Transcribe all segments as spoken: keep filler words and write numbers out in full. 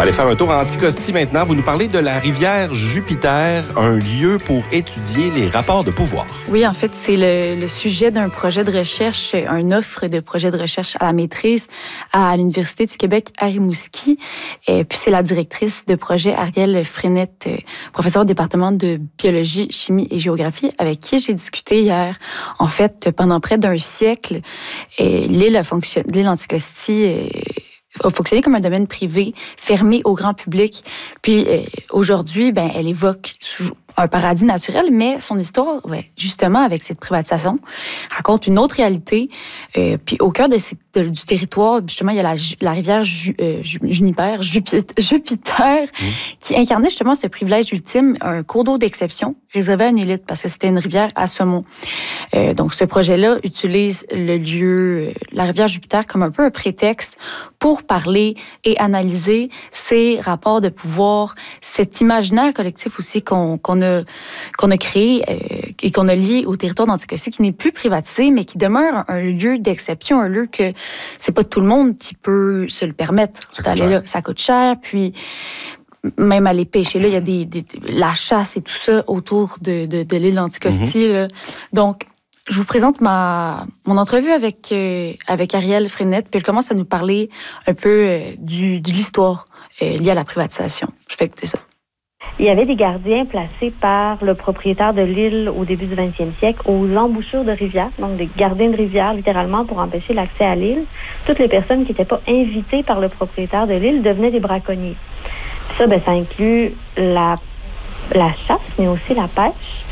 va aller faire un tour en Anticosti maintenant. Vous nous parlez de la rivière Jupiter, un lieu pour étudier les rapports de pouvoir. Oui, en fait, c'est le, le sujet d'un projet de recherche, une offre de projet de recherche à la maîtrise à l'Université du Québec à Rimouski. Et puis, c'est la directrice de projet, Arielle Frenette, professeure au département de biologie, chimie et géographie, avec qui j'ai discuté hier. En fait, pendant près d'un siècle, l'île a fonctionné, l'île Anticosti a fonctionné comme un domaine privé, fermé au grand public. Puis euh, aujourd'hui, ben, elle évoque un paradis naturel, mais son histoire, ben, justement, avec cette privatisation, raconte une autre réalité. Euh, puis au cœur de, ces, de, du territoire, justement, il y a la, la rivière Ju, euh, Juniper, Jupiter, Jupiter mmh. qui incarnait justement ce privilège ultime, un cours d'eau d'exception réservé à une élite, parce que c'était une rivière à saumon. Euh, donc, ce projet-là utilise le lieu, la rivière Jupiter, comme un peu un prétexte pour parler et analyser ces rapports de pouvoir, cet imaginaire collectif aussi qu'on, qu'on, a, qu'on a créé euh, et qu'on a lié au territoire d'Anticosti, qui n'est plus privatisé, mais qui demeure un lieu d'exception, un lieu que c'est pas tout le monde qui peut se le permettre d'aller là. Ça coûte cher, puis même aller pêcher là, il y a des, des, la chasse et tout ça autour de, de, de l'île d'Anticosti. Mm-hmm. Là. Donc, je vous présente ma, mon entrevue avec, euh, avec Arielle Frenette, puis elle commence à nous parler un peu euh, du, de l'histoire euh, liée à la privatisation. Je fais écouter ça. Il y avait des gardiens placés par le propriétaire de l'île au début du vingtième siècle aux embouchures de rivières, donc des gardiens de rivière littéralement pour empêcher l'accès à l'île. Toutes les personnes qui n'étaient pas invitées par le propriétaire de l'île devenaient des braconniers. Puis ça, ben, ça inclut la, la chasse, mais aussi la pêche.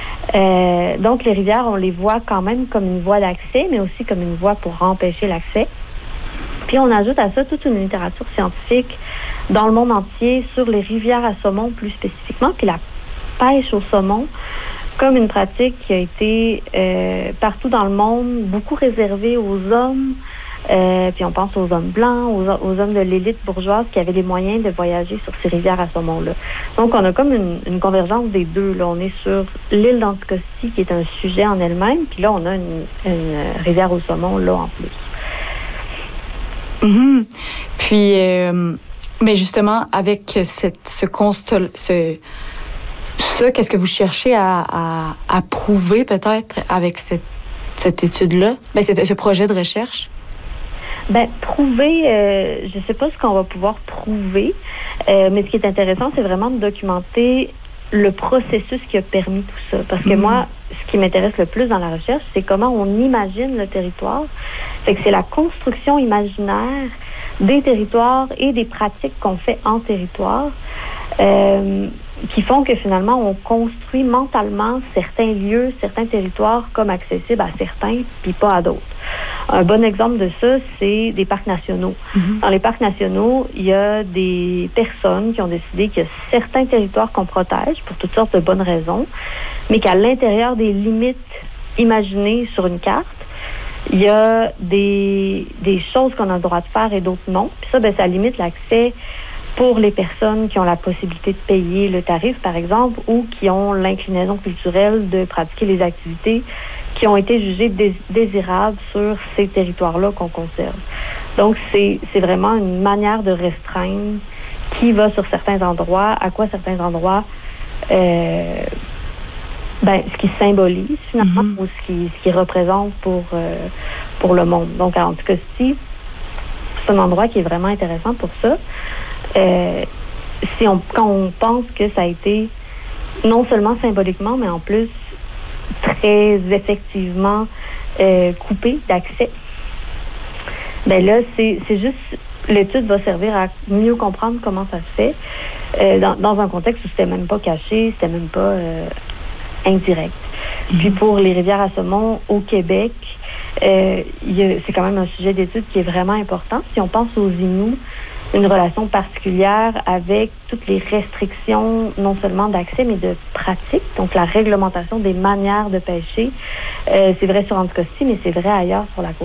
Euh, donc, les rivières, on les voit quand même comme une voie d'accès, mais aussi comme une voie pour empêcher l'accès. Puis, on ajoute à ça toute une littérature scientifique dans le monde entier sur les rivières à saumon plus spécifiquement, puis la pêche au saumon comme une pratique qui a été euh, partout dans le monde, beaucoup réservée aux hommes. Euh, puis on pense aux hommes blancs, aux, aux hommes de l'élite bourgeoise qui avaient les moyens de voyager sur ces rivières à saumon-là. Donc, on a comme une, une convergence des deux. Là, on est sur l'île d'Anticosti, qui est un sujet en elle-même, puis là, on a une, une rivière au saumon, là, en plus. Mm-hmm. Puis, euh, mais justement, avec cette, ce constat, ce, ça, qu'est-ce que vous cherchez à, à, à prouver, peut-être, avec cette, cette étude-là, ben, ce projet de recherche? Ben, prouver, euh, je ne sais pas ce qu'on va pouvoir prouver, euh, mais ce qui est intéressant, c'est vraiment de documenter le processus qui a permis tout ça. Parce que mmh. moi, ce qui m'intéresse le plus dans la recherche, c'est comment on imagine le territoire. Fait que c'est la construction imaginaire des territoires et des pratiques qu'on fait en territoire euh, qui font que finalement, on construit mentalement certains lieux, certains territoires comme accessibles à certains, puis pas à d'autres. Un bon exemple de ça, c'est des parcs nationaux. Mm-hmm. Dans les parcs nationaux, il y a des personnes qui ont décidé qu'il y a certains territoires qu'on protège pour toutes sortes de bonnes raisons, mais qu'à l'intérieur des limites imaginées sur une carte, il y a des, des choses qu'on a le droit de faire et d'autres non. Puis ça, ben, ça limite l'accès pour les personnes qui ont la possibilité de payer le tarif, par exemple, ou qui ont l'inclinaison culturelle de pratiquer les activités qui ont été jugées dés- désirables sur ces territoires-là qu'on conserve. Donc, c'est, c'est vraiment une manière de restreindre qui va sur certains endroits, à quoi certains endroits, euh, ben, ce qui symbolise finalement, mm-hmm. ou ce qui, ce qui représente pour, euh, pour le monde. Donc, à Anticosti, c'est un endroit qui est vraiment intéressant pour ça. Euh, si on, quand on pense que ça a été non seulement symboliquement, mais en plus très effectivement euh, coupé d'accès, ben là, c'est, c'est juste, l'étude va servir à mieux comprendre comment ça se fait euh, dans, dans un contexte où c'était même pas caché, c'était même pas euh, indirect. Mm-hmm. Puis pour les rivières à saumon au Québec, euh, y a, c'est quand même un sujet d'étude qui est vraiment important. Si on pense aux Inuits, une relation particulière avec toutes les restrictions, non seulement d'accès, mais de pratique, donc la réglementation des manières de pêcher. Euh, c'est vrai sur Anticosti, mais c'est vrai ailleurs sur la côte.